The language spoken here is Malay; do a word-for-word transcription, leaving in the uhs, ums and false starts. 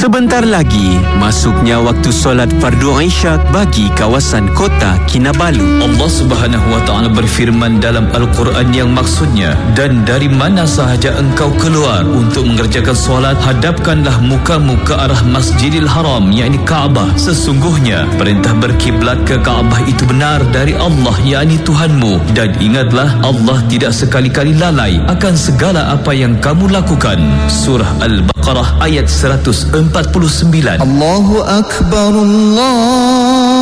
Sebentar lagi masuknya waktu solat fardu Isyak bagi kawasan kota Kinabalu. Allah Subhanahu wa taala berfirman dalam Al-Quran yang maksudnya, dan dari mana sahaja engkau keluar untuk mengerjakan solat, hadapkanlah mukamu ke arah Masjidil Haram, yakni Kaabah. Sesungguhnya perintah berkiblat ke Kaabah itu benar dari Allah, yakni Tuhanmu, dan ingatlah Allah tidak sekali-kali lalai akan segala apa yang kamu lakukan. Surah Al-Baqarah ayat seratus empat puluh sembilan. Allahu Akbar, Allah